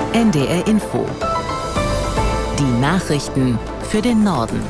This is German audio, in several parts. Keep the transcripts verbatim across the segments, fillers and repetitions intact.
N D R Info. Die Nachrichten für den Norden.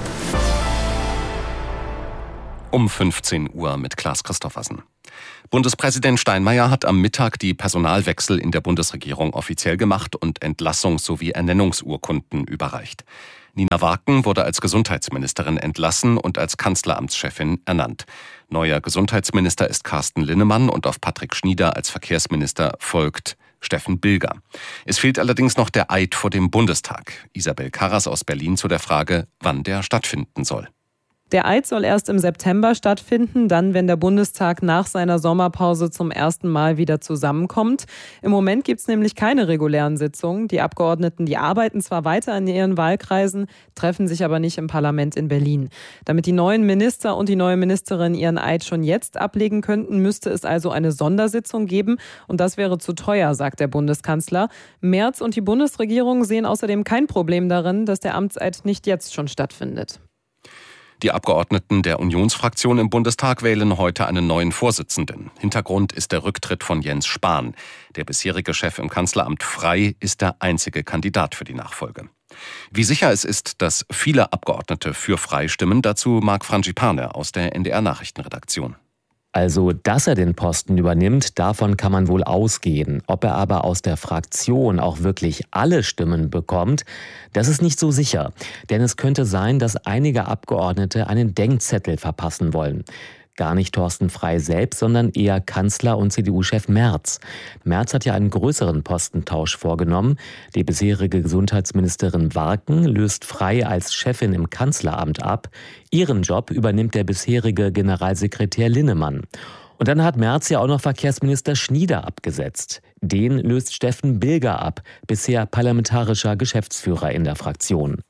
Um fünfzehn Uhr mit Klaas Christoffersen. Bundespräsident Steinmeier hat am Mittag die Personalwechsel in der Bundesregierung offiziell gemacht und Entlassungs- sowie Ernennungsurkunden überreicht. Nina Warken wurde als Gesundheitsministerin entlassen und als Kanzleramtschefin ernannt. Neuer Gesundheitsminister ist Carsten Linnemann und auf Patrick Schnieder als Verkehrsminister folgt Steffen Bilger. Es fehlt allerdings noch der Eid vor dem Bundestag. Isabel Karras aus Berlin zu der Frage, wann der stattfinden soll. Der Eid soll erst im September stattfinden, dann, wenn der Bundestag nach seiner Sommerpause zum ersten Mal wieder zusammenkommt. Im Moment gibt es nämlich keine regulären Sitzungen. Die Abgeordneten, die arbeiten zwar weiter in ihren Wahlkreisen, treffen sich aber nicht im Parlament in Berlin. Damit die neuen Minister und die neue Ministerin ihren Eid schon jetzt ablegen könnten, müsste es also eine Sondersitzung geben. Und das wäre zu teuer, sagt der Bundeskanzler. Merz und die Bundesregierung sehen außerdem kein Problem darin, dass der Amtseid nicht jetzt schon stattfindet. Die Abgeordneten der Unionsfraktion im Bundestag wählen heute einen neuen Vorsitzenden. Hintergrund ist der Rücktritt von Jens Spahn. Der bisherige Chef im Kanzleramt Frey ist der einzige Kandidat für die Nachfolge. Wie sicher es ist, dass viele Abgeordnete für Frey stimmen, dazu Marc Frangipane aus der N D R-Nachrichtenredaktion. Also, dass er den Posten übernimmt, davon kann man wohl ausgehen. Ob er aber aus der Fraktion auch wirklich alle Stimmen bekommt, das ist nicht so sicher. Denn es könnte sein, dass einige Abgeordnete einen Denkzettel verpassen wollen. Gar nicht Thorsten Frey selbst, sondern eher Kanzler und C D U-Chef Merz. Merz hat ja einen größeren Postentausch vorgenommen. Die bisherige Gesundheitsministerin Warken löst Frey als Chefin im Kanzleramt ab. Ihren Job übernimmt der bisherige Generalsekretär Linnemann. Und dann hat Merz ja auch noch Verkehrsminister Schnieder abgesetzt. Den löst Steffen Bilger ab, bisher parlamentarischer Geschäftsführer in der Fraktion.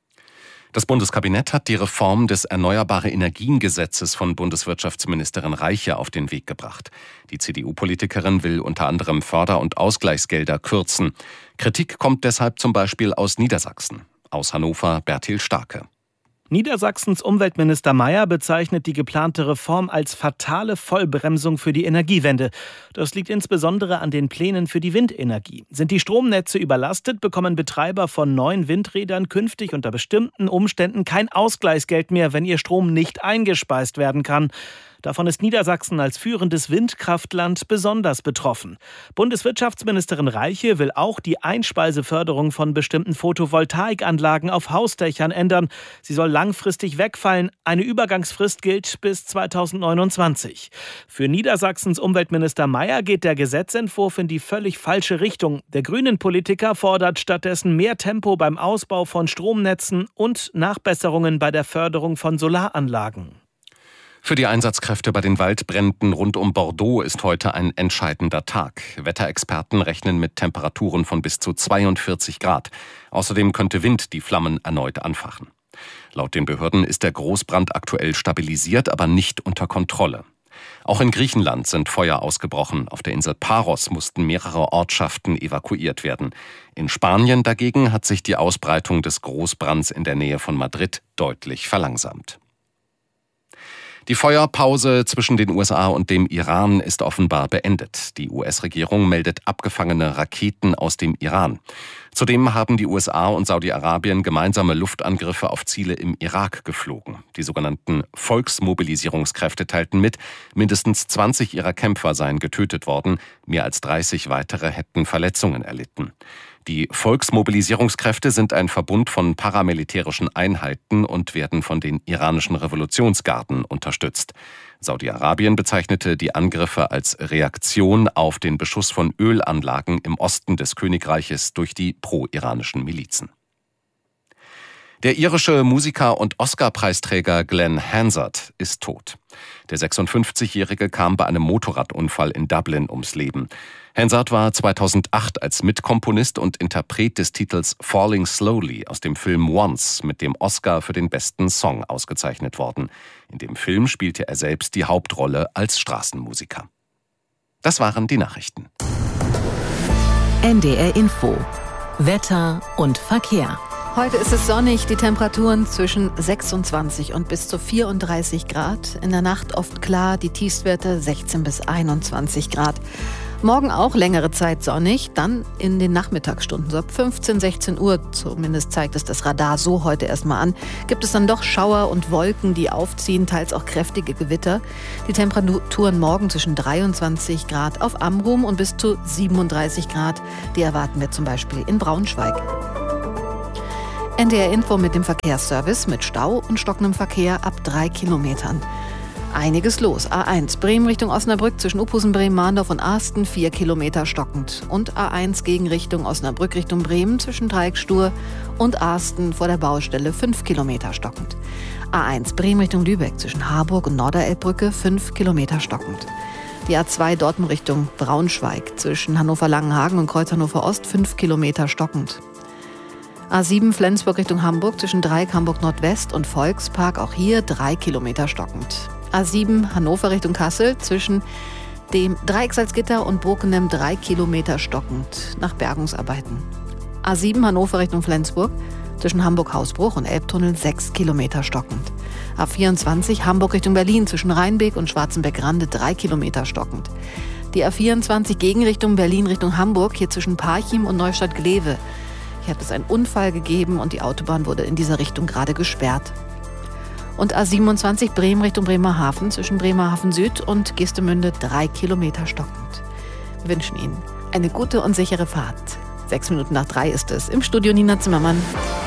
Das Bundeskabinett hat die Reform des Erneuerbare-Energien-Gesetzes von Bundeswirtschaftsministerin Reiche auf den Weg gebracht. Die C D U-Politikerin will unter anderem Förder- und Ausgleichsgelder kürzen. Kritik kommt deshalb zum Beispiel aus Niedersachsen. Aus Hannover Bertil Starke. Niedersachsens Umweltminister Mayer bezeichnet die geplante Reform als fatale Vollbremsung für die Energiewende. Das liegt insbesondere an den Plänen für die Windenergie. Sind die Stromnetze überlastet, bekommen Betreiber von neuen Windrädern künftig unter bestimmten Umständen kein Ausgleichsgeld mehr, wenn ihr Strom nicht eingespeist werden kann. Davon ist Niedersachsen als führendes Windkraftland besonders betroffen. Bundeswirtschaftsministerin Reiche will auch die Einspeiseförderung von bestimmten Photovoltaikanlagen auf Hausdächern ändern. Sie soll langfristig wegfallen. Eine Übergangsfrist gilt bis zweitausendneunundzwanzig. Für Niedersachsens Umweltminister Mayer geht der Gesetzentwurf in die völlig falsche Richtung. Der Grünen-Politiker fordert stattdessen mehr Tempo beim Ausbau von Stromnetzen und Nachbesserungen bei der Förderung von Solaranlagen. Für die Einsatzkräfte bei den Waldbränden rund um Bordeaux ist heute ein entscheidender Tag. Wetterexperten rechnen mit Temperaturen von bis zu zweiundvierzig Grad. Außerdem könnte Wind die Flammen erneut anfachen. Laut den Behörden ist der Großbrand aktuell stabilisiert, aber nicht unter Kontrolle. Auch in Griechenland sind Feuer ausgebrochen. Auf der Insel Paros mussten mehrere Ortschaften evakuiert werden. In Spanien dagegen hat sich die Ausbreitung des Großbrands in der Nähe von Madrid deutlich verlangsamt. Die Feuerpause zwischen den U S A und dem Iran ist offenbar beendet. Die U S-Regierung meldet abgefangene Raketen aus dem Iran. Zudem haben die U S A und Saudi-Arabien gemeinsame Luftangriffe auf Ziele im Irak geflogen. Die sogenannten Volksmobilisierungskräfte teilten mit, mindestens zwanzig ihrer Kämpfer seien getötet worden, mehr als dreißig weitere hätten Verletzungen erlitten. Die Volksmobilisierungskräfte sind ein Verbund von paramilitärischen Einheiten und werden von den iranischen Revolutionsgarden unterstützt. Saudi-Arabien bezeichnete die Angriffe als Reaktion auf den Beschuss von Ölanlagen im Osten des Königreiches durch die pro-iranischen Milizen. Der irische Musiker und Oscar-Preisträger Glenn Hansard ist tot. Der sechsundfünfzigjährige kam bei einem Motorradunfall in Dublin ums Leben. Hansard war zweitausendacht als Mitkomponist und Interpret des Titels Falling Slowly aus dem Film Once mit dem Oscar für den besten Song ausgezeichnet worden. In dem Film spielte er selbst die Hauptrolle als Straßenmusiker. Das waren die Nachrichten. N D R Info. Wetter und Verkehr. Heute ist es sonnig, die Temperaturen zwischen sechsundzwanzig und bis zu vierunddreißig Grad. In der Nacht oft klar, die Tiefstwerte sechzehn bis einundzwanzig Grad. Morgen auch längere Zeit sonnig, dann in den Nachmittagsstunden, so ab fünfzehn, sechzehn Uhr, zumindest zeigt es das Radar so heute erstmal an, gibt es dann doch Schauer und Wolken, die aufziehen, teils auch kräftige Gewitter. Die Temperaturen morgen zwischen dreiundzwanzig Grad auf Amrum und bis zu siebenunddreißig Grad, die erwarten wir zum Beispiel in Braunschweig. N D R Info mit dem Verkehrsservice mit Stau und stockendem Verkehr ab drei Kilometern. Einiges los. A eins Bremen Richtung Osnabrück zwischen Uphusen, Bremen, Mahndorf und Asten vier Kilometer stockend. Und A eins Gegenrichtung Osnabrück Richtung Bremen zwischen Dreieckstur und Asten vor der Baustelle fünf Kilometer stockend. A eins Bremen Richtung Lübeck zwischen Harburg und Norderelbbrücke fünf Kilometer stockend. Die A zwei Dortmund Richtung Braunschweig zwischen Hannover-Langenhagen und Kreuz Hannover Ost fünf Kilometer stockend. A sieben Flensburg Richtung Hamburg zwischen Dreieck Hamburg Nordwest und Volkspark auch hier drei Kilometer stockend. A sieben Hannover Richtung Kassel zwischen dem Dreieck Salzgitter und Bokenem drei Kilometer stockend nach Bergungsarbeiten. A sieben Hannover Richtung Flensburg zwischen Hamburg-Hausbruch und Elbtunnel sechs Kilometer stockend. A vierundzwanzig Hamburg Richtung Berlin zwischen Rheinbeek und Schwarzenbeck-Rande drei Kilometer stockend. Die A vierundzwanzig Gegenrichtung Berlin Richtung Hamburg, hier zwischen Parchim und Neustadt-Glewe. Hier hat es einen Unfall gegeben und die Autobahn wurde in dieser Richtung gerade gesperrt. Und A siebenundzwanzig Bremen Richtung Bremerhaven zwischen Bremerhaven Süd und Geestemünde drei Kilometer stockend. Wir wünschen Ihnen eine gute und sichere Fahrt. Sechs Minuten nach drei ist es. Im Studio Nina Zimmermann.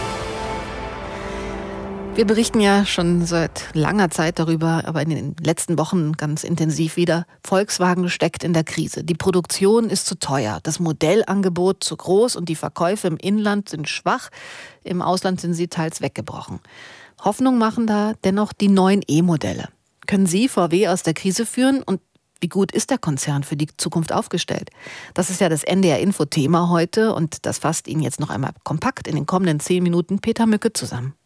Wir berichten ja schon seit langer Zeit darüber, aber in den letzten Wochen ganz intensiv wieder. Volkswagen steckt in der Krise. Die Produktion ist zu teuer, das Modellangebot zu groß und die Verkäufe im Inland sind schwach. Im Ausland sind sie teils weggebrochen. Hoffnung machen da dennoch die neuen E-Modelle. Können Sie V W aus der Krise führen und wie gut ist der Konzern für die Zukunft aufgestellt? Das ist ja das N D R-Info-Thema heute und das fasst Ihnen jetzt noch einmal kompakt in den kommenden zehn Minuten Peter Mücke zusammen.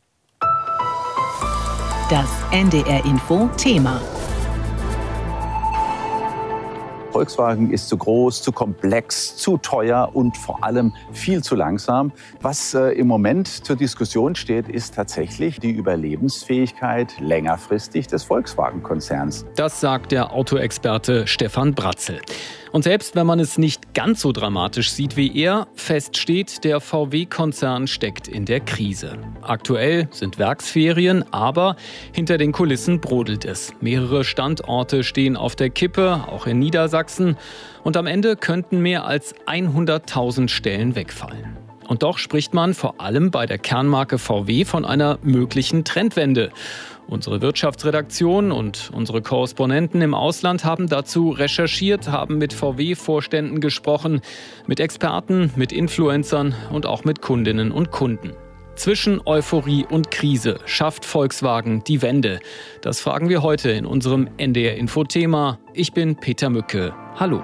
Das N D R-Info-Thema. Volkswagen ist zu groß, zu komplex, zu teuer und vor allem viel zu langsam. Was äh, im Moment zur Diskussion steht, ist tatsächlich die Überlebensfähigkeit längerfristig des Volkswagen-Konzerns. Das sagt der Autoexperte Stefan Bratzel. Und selbst wenn man es nicht ganz so dramatisch sieht wie er, fest steht, der V W-Konzern steckt in der Krise. Aktuell sind Werksferien, aber hinter den Kulissen brodelt es. Mehrere Standorte stehen auf der Kippe, auch in Niedersachsen. Und am Ende könnten mehr als hunderttausend Stellen wegfallen. Und doch spricht man vor allem bei der Kernmarke V W von einer möglichen Trendwende. Unsere Wirtschaftsredaktion und unsere Korrespondenten im Ausland haben dazu recherchiert, haben mit V W-Vorständen gesprochen, mit Experten, mit Influencern und auch mit Kundinnen und Kunden. Zwischen Euphorie und Krise schafft Volkswagen die Wende. Das fragen wir heute in unserem N D R-Info-Thema. Ich bin Peter Mücke. Hallo.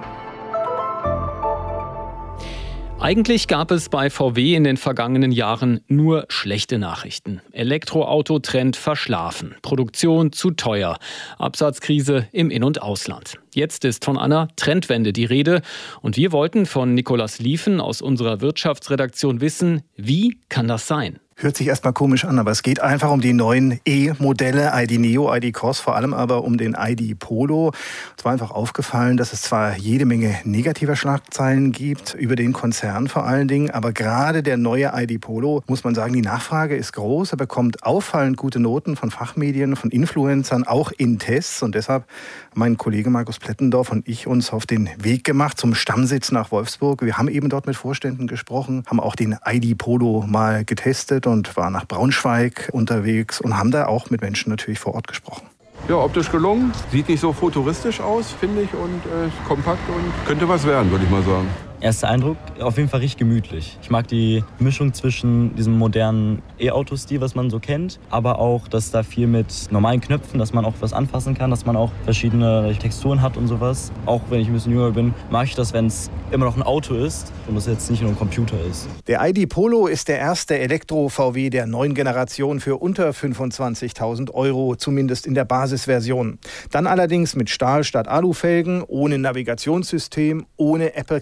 Eigentlich gab es bei V W in den vergangenen Jahren nur schlechte Nachrichten. Elektroauto-Trend verschlafen, Produktion zu teuer, Absatzkrise im In- und Ausland. Jetzt ist von einer Trendwende die Rede und wir wollten von Nikolaus Liefen aus unserer Wirtschaftsredaktion wissen, wie kann das sein? Hört sich erstmal komisch an, aber es geht einfach um die neuen E-Modelle, I D Neo, I D Cross, vor allem aber um den I D Polo. Es war einfach aufgefallen, dass es zwar jede Menge negativer Schlagzeilen gibt, über den Konzern vor allen Dingen, aber gerade der neue I D Polo, muss man sagen, die Nachfrage ist groß. Er bekommt auffallend gute Noten von Fachmedien, von Influencern, auch in Tests. Und deshalb haben mein Kollege Markus Plettendorf und ich uns auf den Weg gemacht zum Stammsitz nach Wolfsburg. Wir haben eben dort mit Vorständen gesprochen, haben auch den I D Polo mal getestet und waren nach Braunschweig unterwegs und haben da auch mit Menschen natürlich vor Ort gesprochen. Ja, optisch gelungen. Sieht nicht so futuristisch aus, finde ich, und äh, kompakt und könnte was werden, würde ich mal sagen. Erster Eindruck, auf jeden Fall richtig gemütlich. Ich mag die Mischung zwischen diesem modernen E-Auto-Stil, was man so kennt, aber auch, dass da viel mit normalen Knöpfen, dass man auch was anfassen kann, dass man auch verschiedene Texturen hat und sowas. Auch wenn ich ein bisschen jünger bin, mag ich das, wenn es immer noch ein Auto ist und es jetzt nicht nur ein Computer ist. Der I D Polo ist der erste Elektro-V W der neuen Generation für unter fünfundzwanzigtausend Euro, zumindest in der Basisversion. Dann allerdings mit Stahl statt Alufelgen, ohne Navigationssystem, ohne Apple CarPlay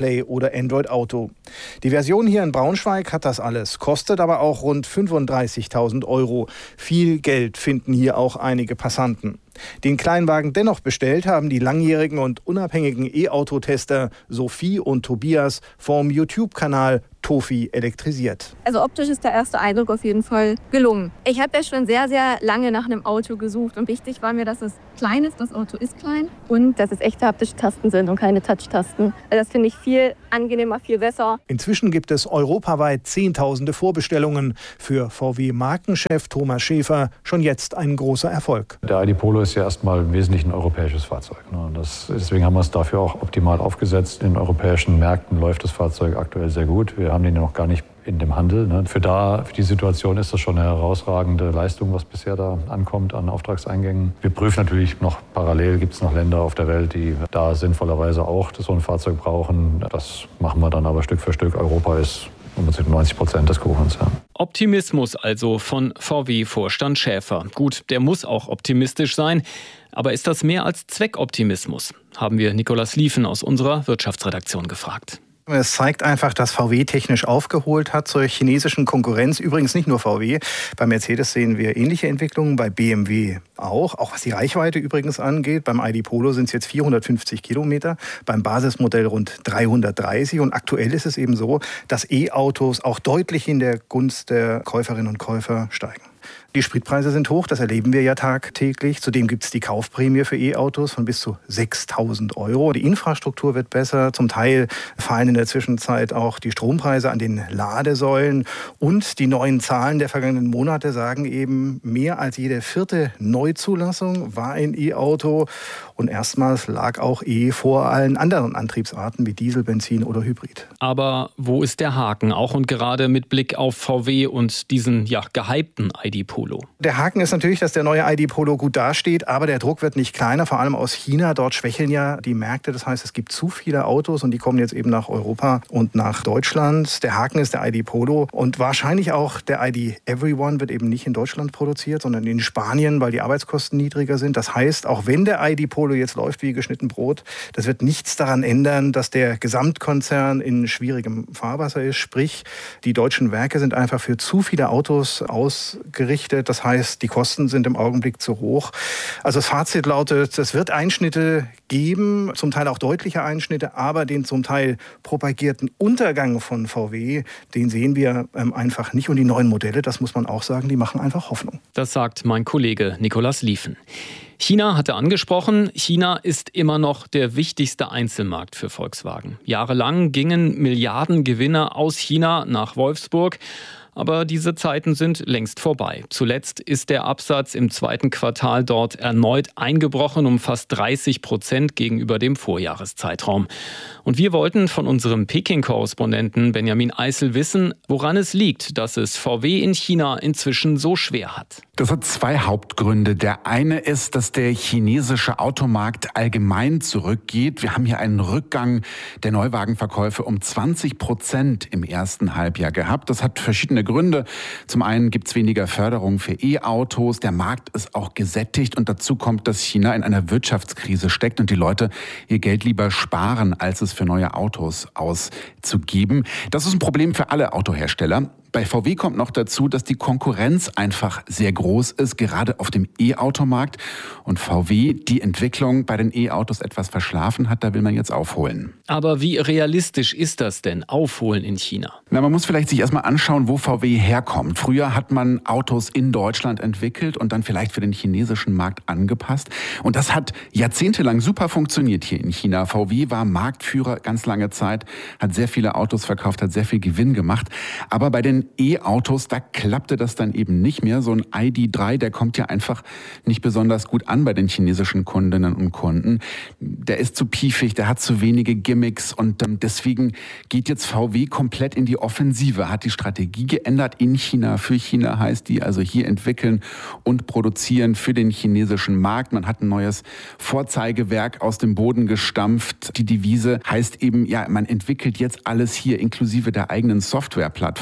CarPlay oder Android Auto. Die Version hier in Braunschweig hat das alles, kostet aber auch rund fünfunddreißigtausend Euro. Viel Geld finden hier auch einige Passanten. Den Kleinwagen dennoch bestellt haben die langjährigen und unabhängigen E-Auto-Tester Sophie und Tobias vom YouTube-Kanal Tofi elektrisiert. Also optisch ist der erste Eindruck auf jeden Fall gelungen. Ich habe ja schon sehr, sehr lange nach einem Auto gesucht und wichtig war mir, dass es klein ist, das Auto ist klein und dass es echte haptische Tasten sind und keine Touch-Tasten. Also das finde ich viel angenehmer, viel besser. Inzwischen gibt es europaweit Zehntausende Vorbestellungen. Für V W-Markenchef Thomas Schäfer schon jetzt ein großer Erfolg. Der I D Polo ist ja erstmal im Wesentlichen ein europäisches Fahrzeug. Das, deswegen haben wir es dafür auch optimal aufgesetzt. In europäischen Märkten läuft das Fahrzeug aktuell sehr gut. Wir haben den ja noch gar nicht in dem Handel. Für, da, für die Situation ist das schon eine herausragende Leistung, was bisher da ankommt an Auftragseingängen. Wir prüfen natürlich noch parallel, gibt es noch Länder auf der Welt, die da sinnvollerweise auch so ein Fahrzeug brauchen. Das machen wir dann aber Stück für Stück. Europa ist neunzig Prozent des Kuchens. Ja. Optimismus also von V W-Vorstand Schäfer. Gut, der muss auch optimistisch sein. Aber ist das mehr als Zweckoptimismus? Haben wir Nikolaus Liefen aus unserer Wirtschaftsredaktion gefragt. Es zeigt einfach, dass V W technisch aufgeholt hat zur chinesischen Konkurrenz. Übrigens nicht nur V W. Bei Mercedes sehen wir ähnliche Entwicklungen, bei B M W auch. Auch was die Reichweite übrigens angeht. Beim I D Polo sind es jetzt vierhundertfünfzig Kilometer, beim Basismodell rund dreihundertdreißig. Und aktuell ist es eben so, dass E-Autos auch deutlich in der Gunst der Käuferinnen und Käufer steigen. Die Spritpreise sind hoch, das erleben wir ja tagtäglich. Zudem gibt es die Kaufprämie für E-Autos von bis zu sechstausend Euro. Die Infrastruktur wird besser. Zum Teil fallen in der Zwischenzeit auch die Strompreise an den Ladesäulen. Und die neuen Zahlen der vergangenen Monate sagen eben, mehr als jede vierte Neuzulassung war ein E-Auto. Und erstmals lag auch E vor allen anderen Antriebsarten wie Diesel, Benzin oder Hybrid. Aber wo ist der Haken? Auch und gerade mit Blick auf V W und diesen ja, gehypten I D Polo. Der Haken ist natürlich, dass der neue I D Polo gut dasteht, aber der Druck wird nicht kleiner, vor allem aus China. Dort schwächeln ja die Märkte. Das heißt, es gibt zu viele Autos und die kommen jetzt eben nach Europa und nach Deutschland. Der Haken ist der I D Polo und wahrscheinlich auch der I D Everyone wird eben nicht in Deutschland produziert, sondern in Spanien, weil die Arbeitskosten niedriger sind. Das heißt, auch wenn der I D Polo jetzt läuft wie geschnitten Brot, das wird nichts daran ändern, dass der Gesamtkonzern in schwierigem Fahrwasser ist. Sprich, die deutschen Werke sind einfach für zu viele Autos ausgerichtet. Das heißt, die Kosten sind im Augenblick zu hoch. Also das Fazit lautet, es wird Einschnitte geben, zum Teil auch deutliche Einschnitte, aber den zum Teil propagierten Untergang von V W, den sehen wir ähm, einfach nicht. Und die neuen Modelle, das muss man auch sagen, die machen einfach Hoffnung. Das sagt mein Kollege Nikolaus Liefen. China hatte angesprochen, China ist immer noch der wichtigste Einzelmarkt für Volkswagen. Jahrelang gingen Milliardengewinne aus China nach Wolfsburg. Aber diese Zeiten sind längst vorbei. Zuletzt ist der Absatz im zweiten Quartal dort erneut eingebrochen um fast dreißig Prozent gegenüber dem Vorjahreszeitraum. Und wir wollten von unserem Peking-Korrespondenten Benjamin Eisel wissen, woran es liegt, dass es V W in China inzwischen so schwer hat. Das hat zwei Hauptgründe. Der eine ist, dass der chinesische Automarkt allgemein zurückgeht. Wir haben hier einen Rückgang der Neuwagenverkäufe um zwanzig Prozent im ersten Halbjahr gehabt. Das hat verschiedene Gründe. Zum einen gibt es weniger Förderung für E-Autos. Der Markt ist auch gesättigt. Und dazu kommt, dass China in einer Wirtschaftskrise steckt und die Leute ihr Geld lieber sparen, als es für neue Autos auszugeben. Das ist ein Problem für alle Autohersteller. Bei V W kommt noch dazu, dass die Konkurrenz einfach sehr groß ist, gerade auf dem E-Automarkt. Und V W die Entwicklung bei den E-Autos etwas verschlafen hat, da will man jetzt aufholen. Aber wie realistisch ist das denn, aufholen in China? Na, man muss vielleicht sich erstmal anschauen, wo V W herkommt. Früher hat man Autos in Deutschland entwickelt und dann vielleicht für den chinesischen Markt angepasst. Und das hat jahrzehntelang super funktioniert hier in China. V W war Marktführer ganz lange Zeit, hat sehr viele Autos verkauft, hat sehr viel Gewinn gemacht. Aber bei den E-Autos, da klappte das dann eben nicht mehr. So ein I D drei, der kommt ja einfach nicht besonders gut an bei den chinesischen Kundinnen und Kunden. Der ist zu piefig, der hat zu wenige Gimmicks und ähm, deswegen geht jetzt V W komplett in die Offensive, hat die Strategie geändert in China, für China heißt die, also hier entwickeln und produzieren für den chinesischen Markt. Man hat ein neues Vorzeigewerk aus dem Boden gestampft. Die Devise heißt eben, ja, man entwickelt jetzt alles hier inklusive der eigenen Softwareplattform.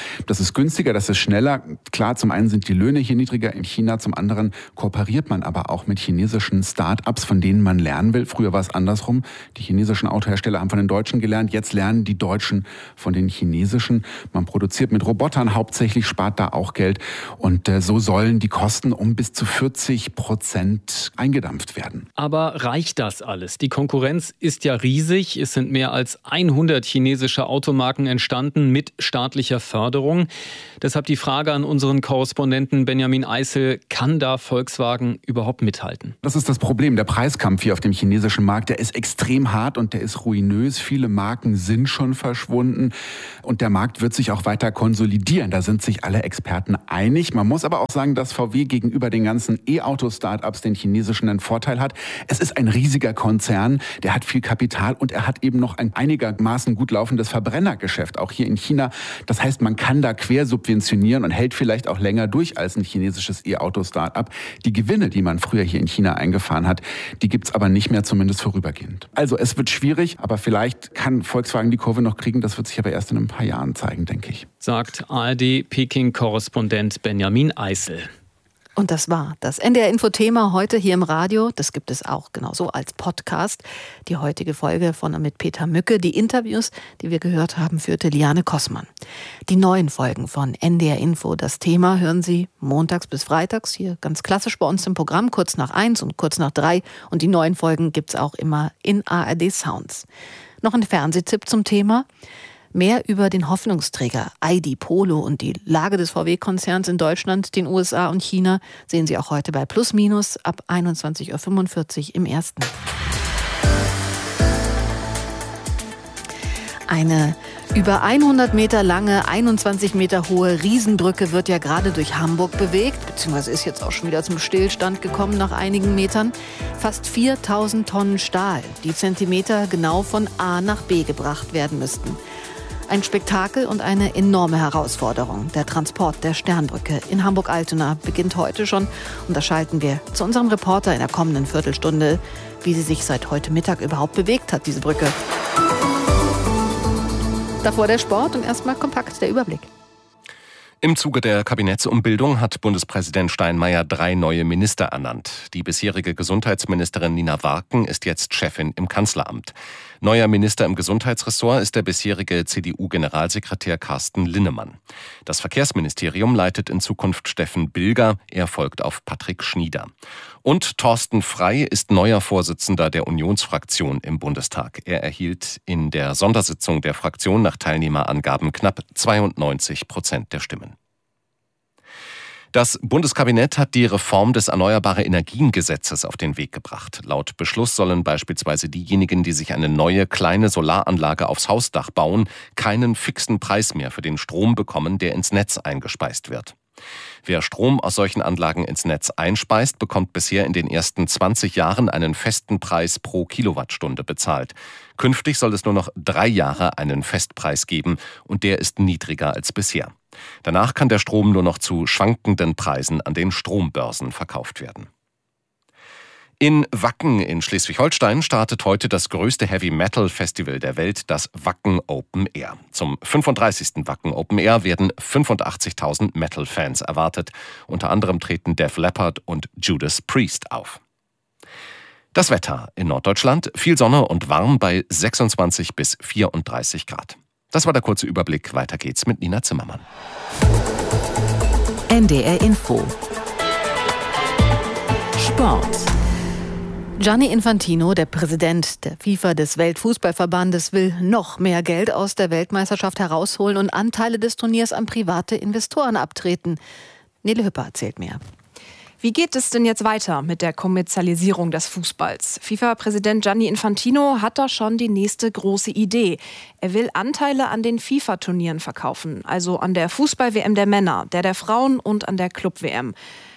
Das ist günstiger, das ist schneller. Klar, zum einen sind die Löhne hier niedriger in China, zum anderen kooperiert man aber auch mit chinesischen Start-ups, von denen man lernen will. Früher war es andersrum. Die chinesischen Autohersteller haben von den Deutschen gelernt, jetzt lernen die Deutschen von den chinesischen. Man produziert mit Robotern hauptsächlich, spart da auch Geld und äh, so sollen die Kosten um bis zu vierzig Prozent eingedampft werden. Aber reicht das alles? Die Konkurrenz ist ja riesig. Es sind mehr als hundert chinesische Automarken entstanden mit staatlicher Förderung. Deshalb die Frage an unseren Korrespondenten Benjamin Eisel, kann da Volkswagen überhaupt mithalten? Das ist das Problem. Der Preiskampf hier auf dem chinesischen Markt, der ist extrem hart und der ist ruinös. Viele Marken sind schon verschwunden und der Markt wird sich auch weiter konsolidieren. Da sind sich alle Experten einig. Man muss aber auch sagen, dass V W gegenüber den ganzen E-Auto-Startups, den chinesischen, einen Vorteil hat. Es ist ein riesiger Konzern, der hat viel Kapital und er hat eben noch ein einigermaßen gut laufendes Verbrennergeschäft, auch hier in China. Das heißt, man kann da quer subventionieren und hält vielleicht auch länger durch als ein chinesisches E-Auto-Startup. Die Gewinne, die man früher hier in China eingefahren hat, die gibt's aber nicht mehr, zumindest vorübergehend. Also es wird schwierig, aber vielleicht kann Volkswagen die Kurve noch kriegen. Das wird sich aber erst in ein paar Jahren zeigen, denke ich. Sagt A R D-Peking-Korrespondent Benjamin Eisel. Und das war das N D R-Info-Thema heute hier im Radio. Das gibt es auch genauso als Podcast. Die heutige Folge von mit Peter Mücke. Die Interviews, die wir gehört haben, führte Liane Kossmann. Die neuen Folgen von N D R-Info, das Thema, hören Sie montags bis freitags hier ganz klassisch bei uns im Programm, kurz nach eins und kurz nach drei. Und die neuen Folgen gibt's auch immer in A R D Sounds. Noch ein Fernsehtipp zum Thema. Mehr über den Hoffnungsträger I D Polo und die Lage des V W-Konzerns in Deutschland, den U S A und China sehen Sie auch heute bei Plus Minus ab einundzwanzig Uhr fünfundvierzig im Ersten. Eine über hundert Meter lange, einundzwanzig Meter hohe Riesenbrücke wird ja gerade durch Hamburg bewegt, beziehungsweise ist jetzt auch schon wieder zum Stillstand gekommen nach einigen Metern. Fast viertausend Tonnen Stahl, die Zentimeter genau von A nach B gebracht werden müssten. Ein Spektakel und eine enorme Herausforderung. Der Transport der Sternbrücke in Hamburg-Altona beginnt heute schon. Und da schalten wir zu unserem Reporter in der kommenden Viertelstunde, wie sie sich seit heute Mittag überhaupt bewegt hat, diese Brücke. Davor der Sport und erstmal kompakt der Überblick. Im Zuge der Kabinettsumbildung hat Bundespräsident Steinmeier drei neue Minister ernannt. Die bisherige Gesundheitsministerin Nina Warken ist jetzt Chefin im Kanzleramt. Neuer Minister im Gesundheitsressort ist der bisherige C D U-Generalsekretär Carsten Linnemann. Das Verkehrsministerium leitet in Zukunft Steffen Bilger, er folgt auf Patrick Schnieder. Und Thorsten Frey ist neuer Vorsitzender der Unionsfraktion im Bundestag. Er erhielt in der Sondersitzung der Fraktion nach Teilnehmerangaben knapp zweiundneunzig Prozent der Stimmen. Das Bundeskabinett hat die Reform des Erneuerbare-Energien-Gesetzes auf den Weg gebracht. Laut Beschluss sollen beispielsweise diejenigen, die sich eine neue kleine Solaranlage aufs Hausdach bauen, keinen fixen Preis mehr für den Strom bekommen, der ins Netz eingespeist wird. Wer Strom aus solchen Anlagen ins Netz einspeist, bekommt bisher in den ersten zwanzig Jahren einen festen Preis pro Kilowattstunde bezahlt. Künftig soll es nur noch drei Jahre einen Festpreis geben und der ist niedriger als bisher. Danach kann der Strom nur noch zu schwankenden Preisen an den Strombörsen verkauft werden. In Wacken in Schleswig-Holstein startet heute das größte Heavy-Metal-Festival der Welt, das Wacken Open Air. Zum fünfunddreißigsten Wacken Open Air werden fünfundachtzigtausend Metal-Fans erwartet. Unter anderem treten Def Leppard und Judas Priest auf. Das Wetter in Norddeutschland, viel Sonne und warm bei sechsundzwanzig bis vierunddreißig Grad. Das war der kurze Überblick. Weiter geht's mit Nina Zimmermann. N D R Info. Sport. Gianni Infantino, der Präsident der FIFA des Weltfußballverbandes, will noch mehr Geld aus der Weltmeisterschaft herausholen und Anteile des Turniers an private Investoren abtreten. Nele Hüpper erzählt mehr. Wie geht es denn jetzt weiter mit der Kommerzialisierung des Fußballs? FIFA-Präsident Gianni Infantino hat da schon die nächste große Idee. Er will Anteile an den FIFA-Turnieren verkaufen, also an der Fußball-W M der Männer, der der Frauen und an der Club-W M.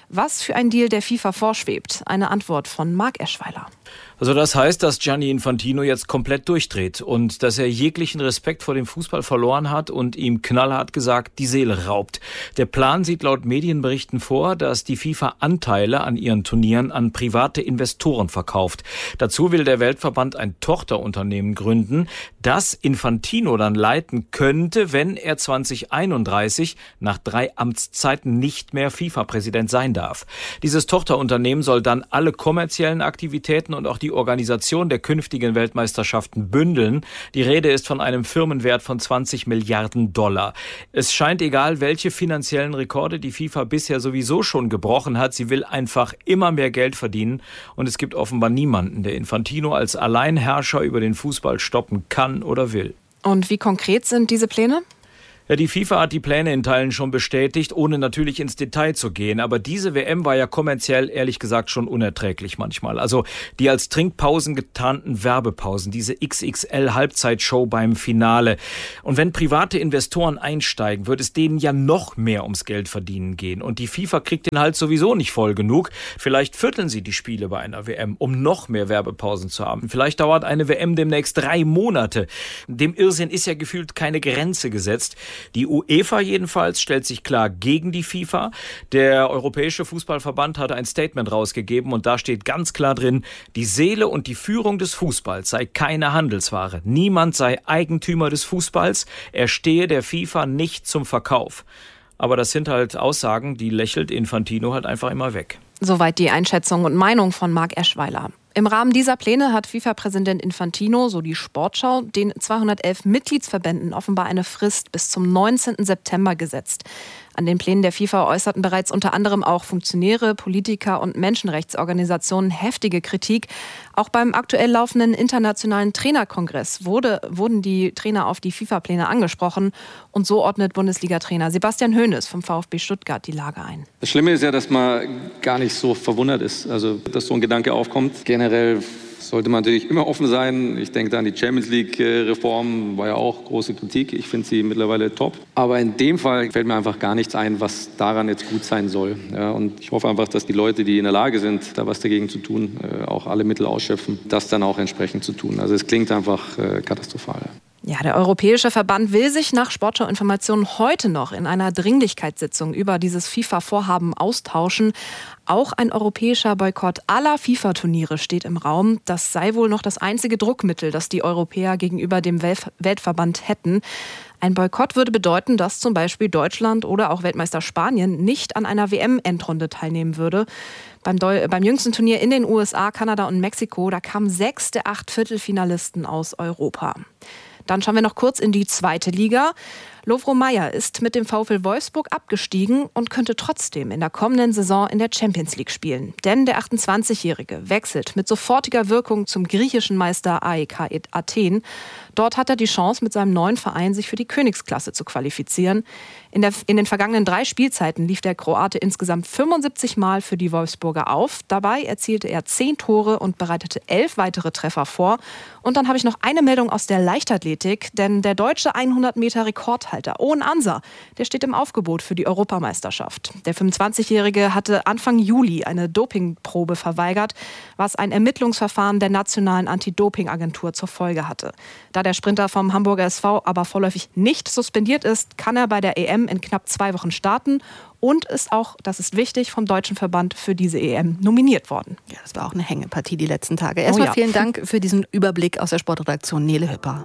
Was für ein Deal der FIFA vorschwebt? Eine Antwort von Marc Eschweiler. Also das heißt, dass Gianni Infantino jetzt komplett durchdreht und dass er jeglichen Respekt vor dem Fußball verloren hat und ihm knallhart gesagt die Seele raubt. Der Plan sieht laut Medienberichten vor, dass die FIFA Anteile an ihren Turnieren an private Investoren verkauft. Dazu will der Weltverband ein Tochterunternehmen gründen, das Infantino dann leiten könnte, wenn er zwanzig einunddreißig nach drei Amtszeiten nicht mehr FIFA-Präsident sein darf. Dieses Tochterunternehmen soll dann alle kommerziellen Aktivitäten und auch die Organisation der künftigen Weltmeisterschaften bündeln. Die Rede ist von einem Firmenwert von zwanzig Milliarden Dollar. Es scheint egal, welche finanziellen Rekorde die FIFA bisher sowieso schon gebrochen hat. Sie will einfach immer mehr Geld verdienen. Und es gibt offenbar niemanden, der Infantino als Alleinherrscher über den Fußball stoppen kann oder will. Und wie konkret sind diese Pläne? Ja, die FIFA hat die Pläne in Teilen schon bestätigt, ohne natürlich ins Detail zu gehen. Aber diese W M war ja kommerziell, ehrlich gesagt, schon unerträglich manchmal. Also die als Trinkpausen getarnten Werbepausen, diese X X L-Halbzeitshow beim Finale. Und wenn private Investoren einsteigen, wird es denen ja noch mehr ums Geld verdienen gehen. Und die FIFA kriegt den Hals sowieso nicht voll genug. Vielleicht vierteln sie die Spiele bei einer W M, um noch mehr Werbepausen zu haben. Vielleicht dauert eine W M demnächst drei Monate. Dem Irrsinn ist ja gefühlt keine Grenze gesetzt. Die UEFA jedenfalls stellt sich klar gegen die FIFA. Der Europäische Fußballverband hatte ein Statement rausgegeben und da steht ganz klar drin, die Seele und die Führung des Fußballs sei keine Handelsware. Niemand sei Eigentümer des Fußballs. Er stehe der FIFA nicht zum Verkauf. Aber das sind halt Aussagen, die lächelt Infantino halt einfach immer weg. Soweit die Einschätzung und Meinung von Marc Eschweiler. Im Rahmen dieser Pläne hat FIFA-Präsident Infantino, so die Sportschau, den zweihundertelf Mitgliedsverbänden offenbar eine Frist bis zum neunzehnten September gesetzt. An den Plänen der FIFA äußerten bereits unter anderem auch Funktionäre, Politiker und Menschenrechtsorganisationen heftige Kritik. Auch beim aktuell laufenden internationalen Trainerkongress wurde, wurden die Trainer auf die FIFA-Pläne angesprochen. Und so ordnet Bundesliga-Trainer Sebastian Hoeneß vom VfB Stuttgart die Lage ein. Das Schlimme ist ja, dass man gar nicht so verwundert ist, also dass so ein Gedanke aufkommt. Generell sollte man natürlich immer offen sein. Ich denke da an die Champions League-Reform, war ja auch große Kritik. Ich finde sie mittlerweile top. Aber in dem Fall fällt mir einfach gar nichts ein, was daran jetzt gut sein soll. Ja, und ich hoffe einfach, dass die Leute, die in der Lage sind, da was dagegen zu tun, auch alle Mittel ausschöpfen, das dann auch entsprechend zu tun. Also es klingt einfach katastrophal. Ja, der Europäische Verband will sich nach Sportschau-Informationen heute noch in einer Dringlichkeitssitzung über dieses FIFA-Vorhaben austauschen. Auch ein europäischer Boykott aller FIFA-Turniere steht im Raum. Das sei wohl noch das einzige Druckmittel, das die Europäer gegenüber dem Weltverband hätten. Ein Boykott würde bedeuten, dass zum Beispiel Deutschland oder auch Weltmeister Spanien nicht an einer W M-Endrunde teilnehmen würde. Beim, Deu- beim jüngsten Turnier in den U S A, Kanada und Mexiko, da kamen sechs der acht Viertelfinalisten aus Europa. Dann schauen wir noch kurz in die zweite Liga. Lovro Majer ist mit dem VfL Wolfsburg abgestiegen und könnte trotzdem in der kommenden Saison in der Champions League spielen. Denn der achtundzwanzigjährige wechselt mit sofortiger Wirkung zum griechischen Meister A E K Athen. Dort hat er die Chance, mit seinem neuen Verein sich für die Königsklasse zu qualifizieren. In, der, in den vergangenen drei Spielzeiten lief der Kroate insgesamt fünfundsiebzig Mal für die Wolfsburger auf. Dabei erzielte er zehn Tore und bereitete elf weitere Treffer vor. Und dann habe ich noch eine Meldung aus der Leichtathletik, denn der deutsche hundert Meter Rekordhalter Owen Ansa, der steht im Aufgebot für die Europameisterschaft. Der fünfundzwanzigjährige hatte Anfang Juli eine Dopingprobe verweigert, was ein Ermittlungsverfahren der nationalen Anti-Doping-Agentur zur Folge hatte. Da der Sprinter vom Hamburger S V aber vorläufig nicht suspendiert ist, kann er bei der E M in knapp zwei Wochen starten und ist auch, das ist wichtig, vom Deutschen Verband für diese E M nominiert worden. Ja, das war auch eine Hängepartie die letzten Tage. Erstmal oh ja. Vielen Dank für diesen Überblick aus der Sportredaktion, Nele Hüpper.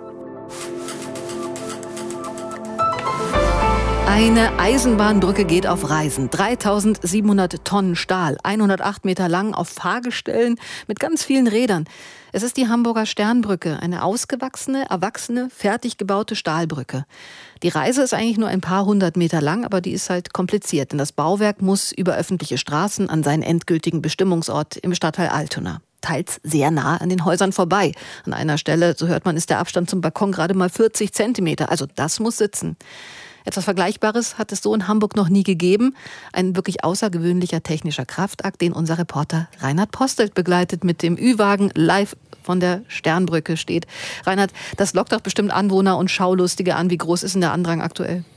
Eine Eisenbahnbrücke geht auf Reisen. dreitausendsiebenhundert Tonnen Stahl, hundertacht Meter lang, auf Fahrgestellen mit ganz vielen Rädern. Es ist die Hamburger Sternbrücke, eine ausgewachsene, erwachsene, fertig gebaute Stahlbrücke. Die Reise ist eigentlich nur ein paar hundert Meter lang, aber die ist halt kompliziert, denn das Bauwerk muss über öffentliche Straßen an seinen endgültigen Bestimmungsort im Stadtteil Altona. Teils sehr nah an den Häusern vorbei. An einer Stelle, so hört man, ist der Abstand zum Balkon gerade mal vierzig Zentimeter. Also das muss sitzen. Etwas Vergleichbares hat es so in Hamburg noch nie gegeben. Ein wirklich außergewöhnlicher technischer Kraftakt, den unser Reporter Reinhard Postelt begleitet mit dem Ü-Wagen live von der Sternbrücke steht. Reinhard, das lockt doch bestimmt Anwohner und Schaulustige an. Wie groß ist denn der Andrang aktuell?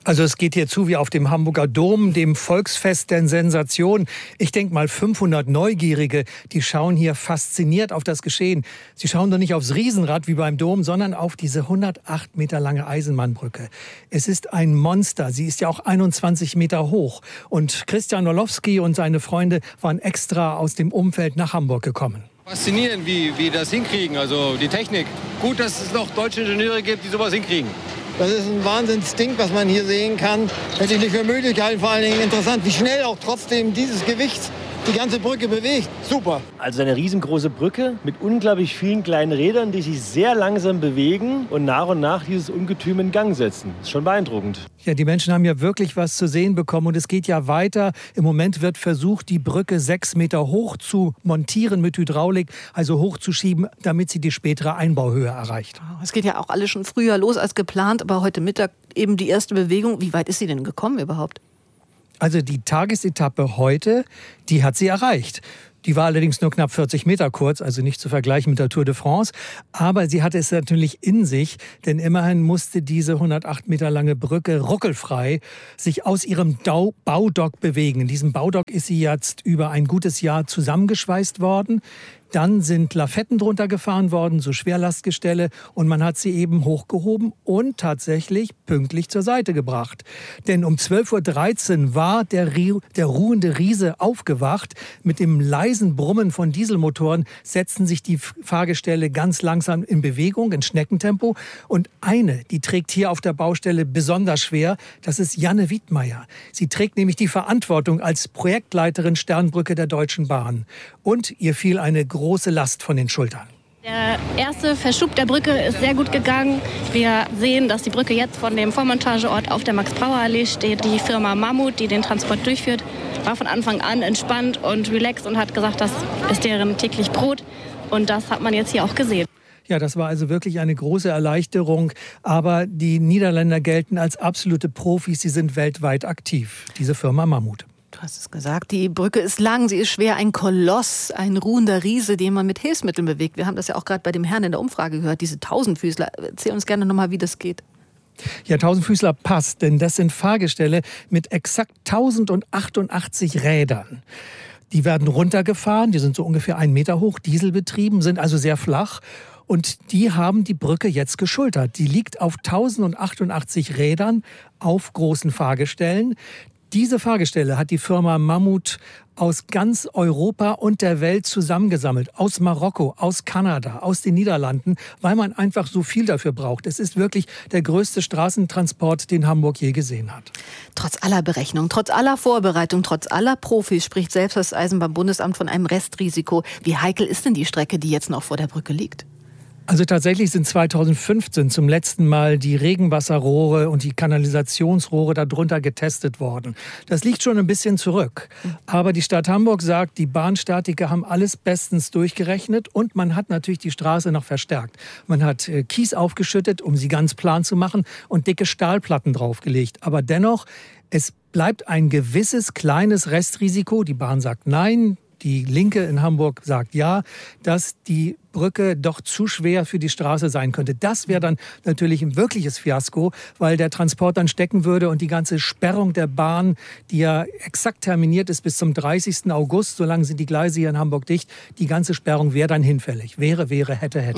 Also es geht hier zu wie auf dem Hamburger Dom, dem Volksfest der Sensation. Ich denke mal, fünfhundert Neugierige, die schauen hier fasziniert auf das Geschehen. Sie schauen doch nicht aufs Riesenrad wie beim Dom, sondern auf diese hundertacht Meter lange Eisenbahnbrücke. Es ist ein Monster. Sie ist ja auch einundzwanzig Meter hoch. Und Christian Orlowski und seine Freunde waren extra aus dem Umfeld nach Hamburg gekommen. Faszinierend, wie wie das hinkriegen, also die Technik. Gut, dass es noch deutsche Ingenieure gibt, die sowas hinkriegen. Das ist ein Wahnsinnsding, was man hier sehen kann. Hätte ich nicht für möglich gehalten. Vor allen Dingen interessant, wie schnell auch trotzdem dieses Gewicht die ganze Brücke bewegt. Super. Also eine riesengroße Brücke mit unglaublich vielen kleinen Rädern, die sich sehr langsam bewegen und nach und nach dieses Ungetüm in Gang setzen. Das ist schon beeindruckend. Ja, die Menschen haben ja wirklich was zu sehen bekommen und es geht ja weiter. Im Moment wird versucht, die Brücke sechs Meter hoch zu montieren mit Hydraulik, also hochzuschieben, damit sie die spätere Einbauhöhe erreicht. Es geht ja auch alles schon früher los als geplant, aber heute Mittag eben die erste Bewegung. Wie weit ist sie denn gekommen überhaupt? Also die Tagesetappe heute, die hat sie erreicht. Die war allerdings nur knapp vierzig Meter kurz, also nicht zu vergleichen mit der Tour de France. Aber sie hatte es natürlich in sich, denn immerhin musste diese hundertacht Meter lange Brücke ruckelfrei sich aus ihrem Baudock bewegen. In diesem Baudock ist sie jetzt über ein gutes Jahr zusammengeschweißt worden. Dann sind Lafetten drunter gefahren worden, so Schwerlastgestelle, und man hat sie eben hochgehoben und tatsächlich pünktlich zur Seite gebracht. Denn um zwölf Uhr dreizehn war der, der ruhende Riese aufgewacht. Mit dem leisen Brummen von Dieselmotoren setzten sich die Fahrgestelle ganz langsam in Bewegung, in Schneckentempo. Und eine, die trägt hier auf der Baustelle besonders schwer, das ist Janne Wiedmeier. Sie trägt nämlich die Verantwortung als Projektleiterin Sternbrücke der Deutschen Bahn. Und ihr fiel eine große Last von den Schultern. Der erste Verschub der Brücke ist sehr gut gegangen. Wir sehen, dass die Brücke jetzt von dem Vormontageort auf der Max-Brauer-Allee steht. Die Firma Mammut, die den Transport durchführt, war von Anfang an entspannt und relaxed und hat gesagt, das ist deren täglich Brot. Und das hat man jetzt hier auch gesehen. Ja, das war also wirklich eine große Erleichterung. Aber die Niederländer gelten als absolute Profis. Sie sind weltweit aktiv, diese Firma Mammut. Du hast es gesagt, die Brücke ist lang, sie ist schwer, ein Koloss, ein ruhender Riese, den man mit Hilfsmitteln bewegt. Wir haben das ja auch gerade bei dem Herrn in der Umfrage gehört, diese Tausendfüßler. Erzähl uns gerne nochmal, wie das geht. Ja, Tausendfüßler passt, denn das sind Fahrgestelle mit exakt tausendachthundachtzig Rädern. Die werden runtergefahren, die sind so ungefähr einen Meter hoch, dieselbetrieben, sind also sehr flach. Und die haben die Brücke jetzt geschultert. Die liegt auf tausendachthundachtzig Rädern auf großen Fahrgestellen. Diese Fahrgestelle hat die Firma Mammut aus ganz Europa und der Welt zusammengesammelt. Aus Marokko, aus Kanada, aus den Niederlanden, weil man einfach so viel dafür braucht. Es ist wirklich der größte Straßentransport, den Hamburg je gesehen hat. Trotz aller Berechnung, trotz aller Vorbereitung, trotz aller Profis spricht selbst das Eisenbahnbundesamt von einem Restrisiko. Wie heikel ist denn die Strecke, die jetzt noch vor der Brücke liegt? Also tatsächlich sind zweitausendfünfzehn zum letzten Mal die Regenwasserrohre und die Kanalisationsrohre darunter getestet worden. Das liegt schon ein bisschen zurück. Aber die Stadt Hamburg sagt, die Bahnstatiker haben alles bestens durchgerechnet und man hat natürlich die Straße noch verstärkt. Man hat Kies aufgeschüttet, um sie ganz plan zu machen, und dicke Stahlplatten draufgelegt. Aber dennoch, es bleibt ein gewisses kleines Restrisiko. Die Bahn sagt nein. Die Linke in Hamburg sagt ja, dass die Brücke doch zu schwer für die Straße sein könnte. Das wäre dann natürlich ein wirkliches Fiasko, weil der Transport dann stecken würde und die ganze Sperrung der Bahn, die ja exakt terminiert ist bis zum dreißigsten August, solange sind die Gleise hier in Hamburg dicht, die ganze Sperrung wäre dann hinfällig. Wäre, wäre, hätte, hätte.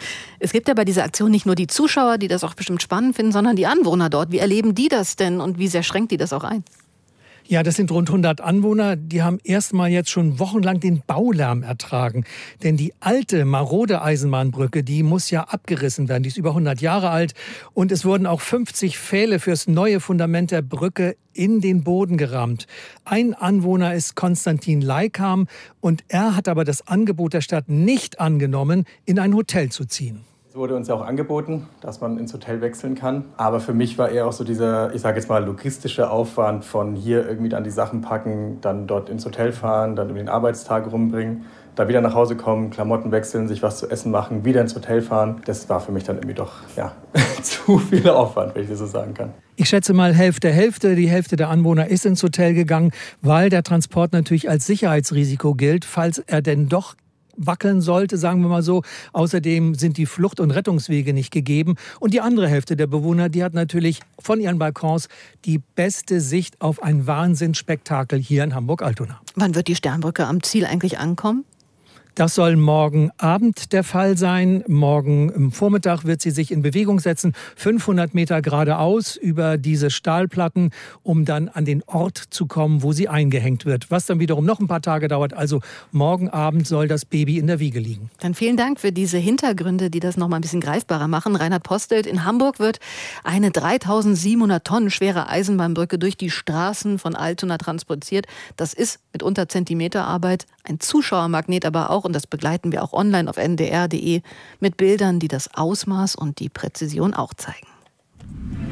Es gibt ja bei dieser Aktion nicht nur die Zuschauer, die das auch bestimmt spannend finden, sondern die Anwohner dort. Wie erleben die das denn und wie sehr schränkt die das auch ein? Ja, das sind rund hundert Anwohner. Die haben erstmal jetzt schon wochenlang den Baulärm ertragen. Denn die alte, marode Eisenbahnbrücke, die muss ja abgerissen werden. Die ist über hundert Jahre alt. Und es wurden auch fünfzig Pfähle fürs neue Fundament der Brücke in den Boden gerammt. Ein Anwohner ist Konstantin Leikam. Und er hat aber das Angebot der Stadt nicht angenommen, in ein Hotel zu ziehen. Es wurde uns ja auch angeboten, dass man ins Hotel wechseln kann. Aber für mich war eher auch so dieser, ich sage jetzt mal, logistische Aufwand von hier irgendwie dann die Sachen packen, dann dort ins Hotel fahren, dann über den Arbeitstag rumbringen, da wieder nach Hause kommen, Klamotten wechseln, sich was zu essen machen, wieder ins Hotel fahren. Das war für mich dann irgendwie doch ja, zu viel Aufwand, wenn ich das so sagen kann. Ich schätze mal Hälfte, Hälfte. Die Hälfte der Anwohner ist ins Hotel gegangen, weil der Transport natürlich als Sicherheitsrisiko gilt, falls er denn doch wackeln sollte, sagen wir mal so. Außerdem sind die Flucht- und Rettungswege nicht gegeben. Und die andere Hälfte der Bewohner, die hat natürlich von ihren Balkons die beste Sicht auf ein Wahnsinnsspektakel hier in Hamburg-Altona. Wann wird die Sternbrücke am Ziel eigentlich ankommen? Das soll morgen Abend der Fall sein. Morgen im Vormittag wird sie sich in Bewegung setzen, fünfhundert Meter geradeaus über diese Stahlplatten, um dann an den Ort zu kommen, wo sie eingehängt wird. Was dann wiederum noch ein paar Tage dauert. Also morgen Abend soll das Baby in der Wiege liegen. Dann vielen Dank für diese Hintergründe, die das noch mal ein bisschen greifbarer machen. Reinhard Postelt, in Hamburg wird eine dreitausendsiebenhundert Tonnen schwere Eisenbahnbrücke durch die Straßen von Altona transportiert. Das ist mitunter Zentimeterarbeit, ein Zuschauermagnet aber auch. Und das begleiten wir auch online auf n d r punkt d e mit Bildern, die das Ausmaß und die Präzision auch zeigen.